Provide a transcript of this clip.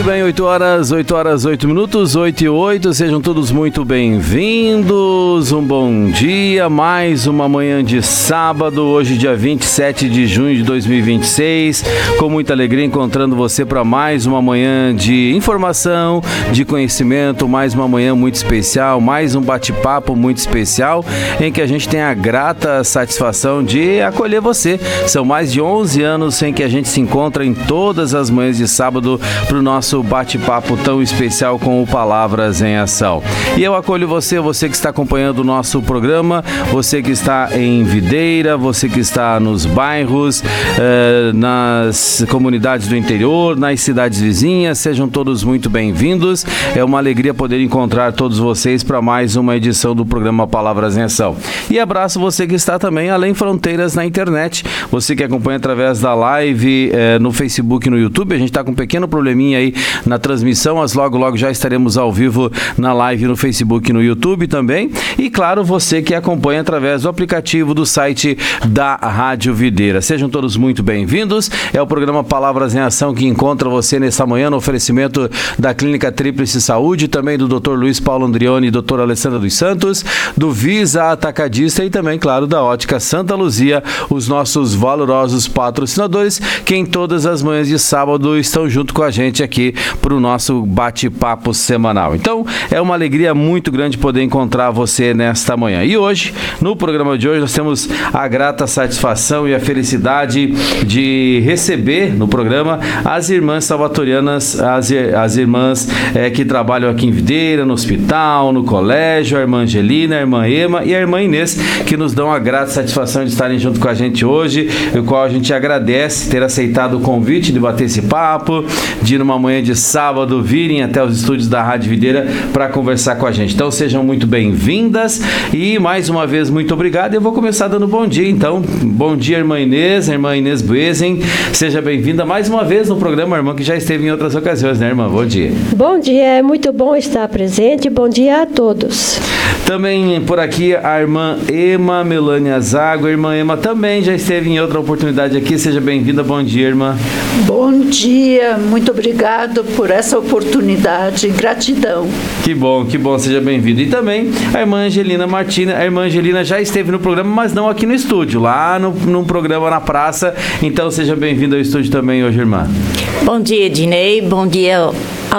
Muito bem, 8 horas, 8 minutos, 8 e 8, sejam todos muito bem-vindos, um bom dia, mais uma manhã de sábado, hoje dia 27 de junho de 2026, com muita alegria encontrando você para mais uma manhã de informação, de conhecimento, mais uma manhã muito especial, mais um bate-papo muito especial, em que a gente tem a grata satisfação de acolher você. São mais de 11 anos em que a gente se encontra em todas as manhãs de sábado para o nosso bate-papo tão especial com o Palavras em Ação. E eu acolho você que está acompanhando o nosso programa, você que está em Videira, você que está nos bairros, nas comunidades do interior, nas cidades vizinhas, sejam todos muito bem-vindos. É uma alegria poder encontrar todos vocês para mais uma edição do programa Palavras em Ação. E abraço você que está também além fronteiras na internet, você que acompanha através da live no Facebook e no YouTube. A gente está com um pequeno probleminha aí na transmissão, mas logo já estaremos ao vivo na live no Facebook e no YouTube também. E claro, você que acompanha através do aplicativo do site da Rádio Videira. Sejam todos muito bem-vindos. É o programa Palavras em Ação que encontra você nessa manhã no oferecimento da Clínica Tríplice Saúde, também do Dr. Luiz Paulo Andrioni e Dr. Alessandra dos Santos, do Visa Atacadista e também, claro, da Ótica Santa Luzia, os nossos valorosos patrocinadores que em todas as manhãs de sábado estão junto com a gente aqui para o nosso bate-papo semanal. Então, é uma alegria muito grande poder encontrar você nesta manhã. E hoje, no programa de hoje, nós temos a grata satisfação e a felicidade de receber no programa as irmãs salvatorianas, as irmãs que trabalham aqui em Videira, no hospital, no colégio, a irmã Angelina, a irmã Ema e a irmã Inês, que nos dão a grata satisfação de estarem junto com a gente hoje, o qual a gente agradece ter aceitado o convite de bater esse papo, de numa manhã de sábado virem até os estúdios da Rádio Videira para conversar com a gente. Então sejam muito bem-vindas e mais uma vez muito obrigado. Eu vou começar dando bom dia, então. Bom dia, irmã Inês Buesen. Seja bem-vinda mais uma vez no programa, irmã, que já esteve em outras ocasiões, né, irmã? Bom dia. Bom dia, é muito bom estar presente. Bom dia a todos. Também por aqui a irmã Ema Melânia Zago. A irmã Ema também já esteve em outra oportunidade aqui. Seja bem-vinda. Bom dia, irmã. Bom dia, muito obrigado por essa oportunidade, gratidão. Que bom, seja bem-vindo. E também a irmã Angelina Martina. A irmã Angelina já esteve no programa, mas não aqui no estúdio, lá num programa na praça. Então seja bem-vinda ao estúdio também hoje, irmã. Bom dia, Ednei. Bom dia